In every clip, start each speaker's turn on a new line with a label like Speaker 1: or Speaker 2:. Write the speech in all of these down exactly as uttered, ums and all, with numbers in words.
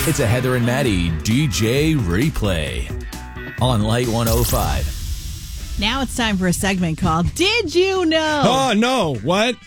Speaker 1: It's a Heather and Maddie D J replay on Light one oh five.
Speaker 2: Now it's time for a segment called Did You Know?
Speaker 3: Oh, no. What?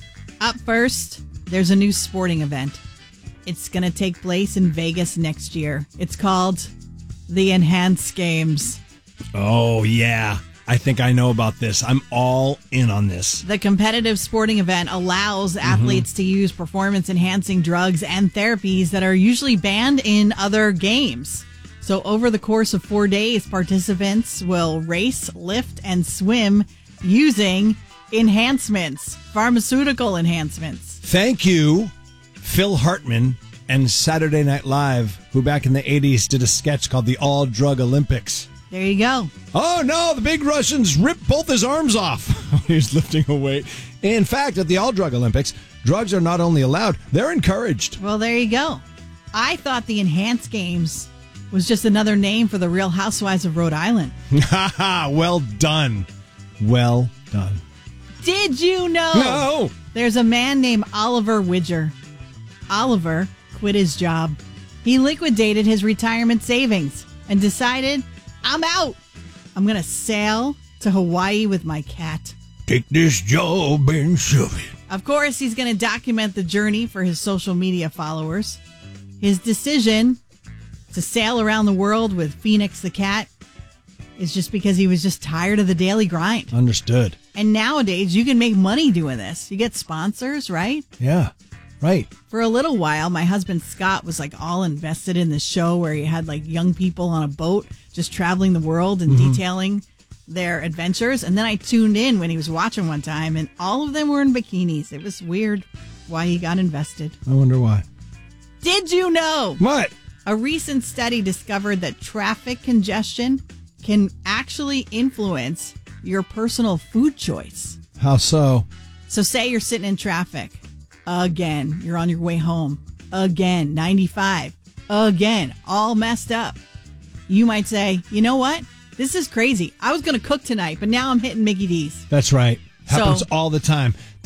Speaker 2: Up first, there's a new sporting event. It's going to take place in Vegas next year. It's called the Enhanced Games.
Speaker 3: Oh, yeah. I think I know about this. I'm all in on this.
Speaker 2: The competitive sporting event allows athletes mm-hmm. to use performance-enhancing drugs and therapies that are usually banned in other games. So over the course of four days, participants will race, lift, and swim using enhancements, pharmaceutical enhancements.
Speaker 3: Thank you, Phil Hartman and Saturday Night Live, who back in the eighties did a sketch called the All Drug Olympics.
Speaker 2: There you go.
Speaker 3: Oh, no, the big Russians ripped both his arms off when he was lifting a weight. In fact, at the All Drug Olympics, drugs are not only allowed, they're encouraged.
Speaker 2: Well, there you go. I thought the Enhanced Games was just another name for the Real Housewives of Rhode Island.
Speaker 3: Ha ha, well done. Well done.
Speaker 2: Did you know?
Speaker 3: No.
Speaker 2: There's a man named Oliver Widger. Oliver quit his job. He liquidated his retirement savings and decided, I'm out. I'm going to sail to Hawaii with my cat.
Speaker 3: Take this job and shove it.
Speaker 2: Of course, he's going to document the journey for his social media followers. His decision to sail around the world with Phoenix the cat is just because he was just tired of the daily grind.
Speaker 3: Understood.
Speaker 2: And nowadays, you can make money doing this. You get sponsors, right?
Speaker 3: Yeah, right.
Speaker 2: For a little while, my husband Scott was like all invested in this show where he had like young people on a boat just traveling the world and mm-hmm. detailing their adventures. And then I tuned in when he was watching one time, and all of them were in bikinis. It was weird why he got invested.
Speaker 3: I wonder why.
Speaker 2: Did you know?
Speaker 3: What?
Speaker 2: A recent study discovered that traffic congestion can actually influence your personal food choice.
Speaker 3: How so?
Speaker 2: So say you're sitting in traffic. Again, you're on your way home. Again, ninety-five. Again, all messed up. You might say, you know what? This is crazy. I was going to cook tonight, but now I'm hitting Mickey D's.
Speaker 3: That's right. Happens
Speaker 2: So-
Speaker 3: all the time.